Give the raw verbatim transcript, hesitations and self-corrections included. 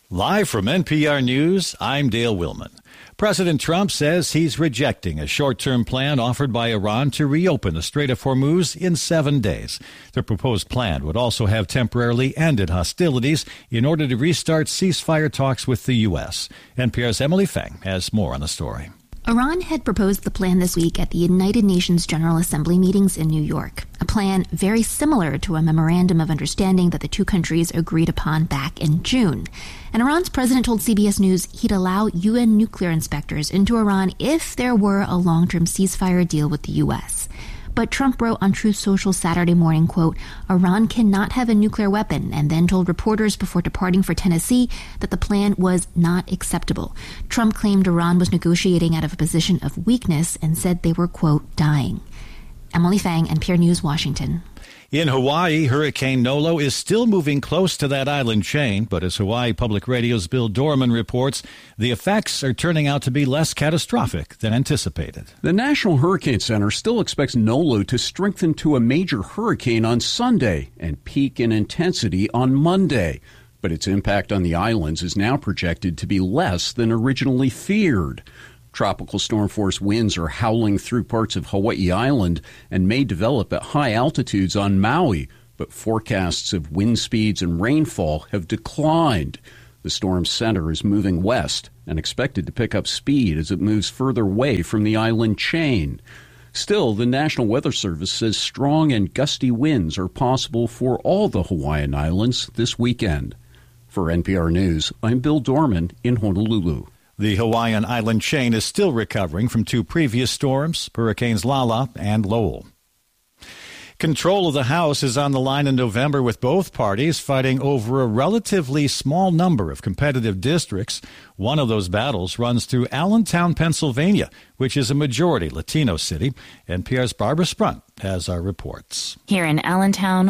Live from N P R News, I'm Dale Willman. President Trump says he's rejecting a short-term plan offered by Iran to reopen the Strait of Hormuz in seven days. The proposed plan would also have temporarily ended hostilities in order to restart ceasefire talks with the U S. N P R's Emily Feng has more on the story. Iran had proposed the plan this week at the United Nations General Assembly meetings in New York, a plan very similar to a memorandum of understanding that the two countries agreed upon back in June. And Iran's president told C B S News he'd allow U N nuclear inspectors into Iran if there were a long-term ceasefire deal with the U S. But Trump wrote on Truth Social Saturday morning, quote, Iran cannot have a nuclear weapon, and then told reporters before departing for Tennessee that the plan was not acceptable. Trump claimed Iran was negotiating out of a position of weakness and said they were, quote, dying. Emily Feng, N P R News, Washington. In Hawaii, Hurricane Nolo is still moving close to that island chain, but as Hawaii Public Radio's Bill Dorman reports, the effects are turning out to be less catastrophic than anticipated. The National Hurricane Center still expects Nolo to strengthen to a major hurricane on Sunday and peak in intensity on Monday. But its impact on the islands is now projected to be less than originally feared. Tropical storm force winds are howling through parts of Hawaii Island and may develop at high altitudes on Maui, but forecasts of wind speeds and rainfall have declined. The storm's center is moving west and expected to pick up speed as it moves further away from the island chain. Still, the National Weather Service says strong and gusty winds are possible for all the Hawaiian Islands this weekend. For N P R News, I'm Bill Dorman in Honolulu. The Hawaiian island chain is still recovering from two previous storms, Hurricanes Lala and Lowell. Control of the House is on the line in November, with both parties fighting over a relatively small number of competitive districts. One of those battles runs through Allentown, Pennsylvania, which is a majority Latino city. N P R's Barbara Sprunt has our reports. Here in Allentown,